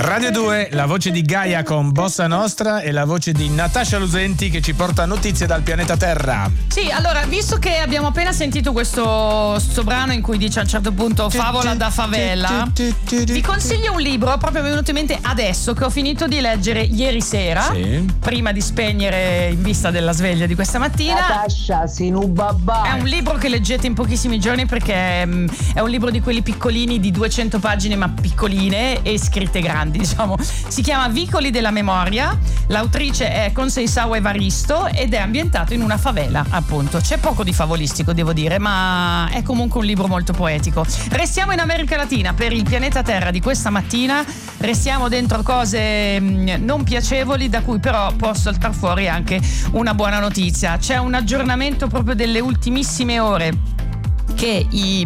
Radio 2, la voce di Gaia con Bossa Nostra e la voce di Natascia Lusenti che ci porta notizie dal pianeta Terra. Sì, allora, visto che abbiamo appena sentito questo brano in cui dice a un certo punto favola da favela, vi consiglio un libro proprio venuto in mente adesso, che ho finito di leggere ieri sera, prima di spegnere in vista della sveglia di questa mattina. Natascia, sei un babà. È un libro che leggete in pochissimi giorni perché è un libro di quelli piccolini di 200 pagine ma piccoline e scritte grandi, diciamo. Si chiama Vicoli della memoria, l'autrice è Conceição Evaristo ed è ambientato in una favela, appunto. C'è poco di favolistico, devo dire, ma è comunque un libro molto poetico. Restiamo in America Latina per il pianeta Terra di questa mattina, restiamo dentro cose non piacevoli, da cui però può saltare fuori anche una buona notizia. C'è un aggiornamento proprio delle ultimissime ore che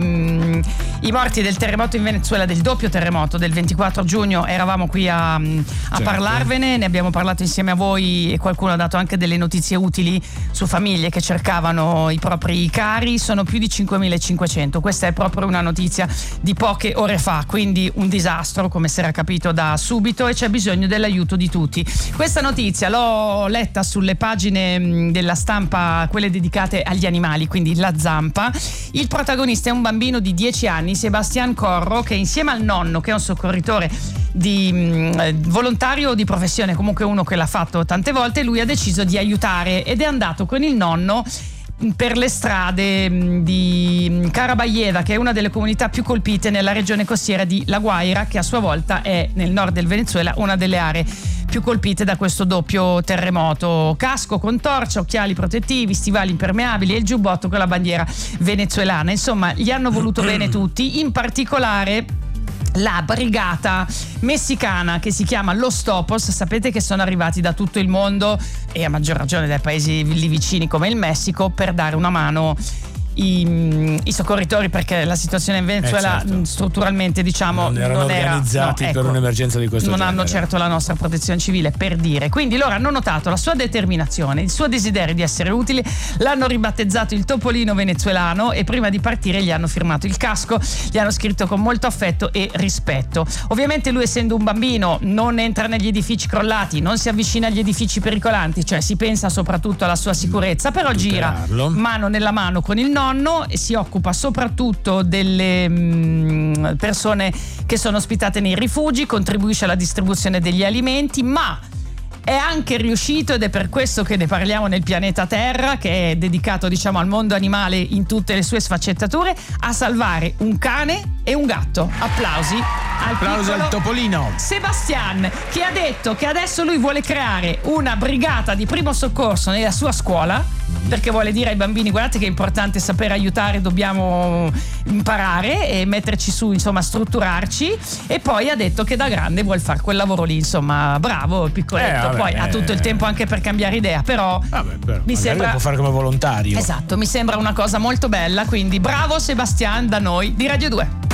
i morti del terremoto in Venezuela, del doppio terremoto del 24 giugno, eravamo qui a parlarvene, ne abbiamo parlato insieme a voi e qualcuno ha dato anche delle notizie utili su famiglie che cercavano i propri cari. Sono più di 5.500, questa è proprio una notizia di poche ore fa, quindi un disastro come si era capito da subito e c'è bisogno dell'aiuto di tutti. Questa notizia l'ho letta sulle pagine della stampa, quelle dedicate agli animali, quindi La Zampa. Il protagonista è un bambino di 10 anni, Sebastián Corro, che insieme al nonno, che è un soccorritore volontario di professione, comunque uno che l'ha fatto tante volte, lui ha deciso di aiutare ed è andato con il nonno per le strade di Carabayeva, che è una delle comunità più colpite nella regione costiera di La Guaira, che a sua volta è nel nord del Venezuela una delle aree più colpite da questo doppio terremoto. Casco con torcia, occhiali protettivi, stivali impermeabili e il giubbotto con la bandiera venezuelana. Insomma, gli hanno voluto bene tutti, in particolare la brigata messicana che si chiama Los Topos. Sapete che sono arrivati da tutto il mondo e a maggior ragione dai paesi lì vicini come il Messico per dare una mano i soccorritori, perché la situazione in Venezuela strutturalmente, diciamo, non erano organizzati per un'emergenza di questo genere. Non hanno certo la nostra protezione civile, per dire. Quindi loro hanno notato la sua determinazione, il suo desiderio di essere utili, l'hanno ribattezzato il Topolino venezuelano e prima di partire gli hanno firmato il casco, gli hanno scritto con molto affetto e rispetto. Ovviamente lui, essendo un bambino, non entra negli edifici crollati, non si avvicina agli edifici pericolanti, cioè si pensa soprattutto alla sua sicurezza, però gira mano nella mano con il nonno e si occupa soprattutto delle persone che sono ospitate nei rifugi, contribuisce alla distribuzione degli alimenti, ma è anche riuscito, ed è per questo che ne parliamo nel pianeta Terra, che è dedicato, diciamo, al mondo animale in tutte le sue sfaccettature, a salvare un cane e un gatto. Applausi al Topolino Sebastián, che ha detto che adesso lui vuole creare una brigata di primo soccorso nella sua scuola, perché vuole dire ai bambini: guardate che è importante sapere aiutare, dobbiamo imparare e metterci su, insomma, strutturarci. E poi ha detto che da grande vuol fare quel lavoro lì, insomma, bravo, piccoletto. Poi ha tutto il tempo anche per cambiare idea, però mi sembra, lo può fare come volontario. Esatto, mi sembra una cosa molto bella, quindi bravo Sebastián da noi di Radio 2.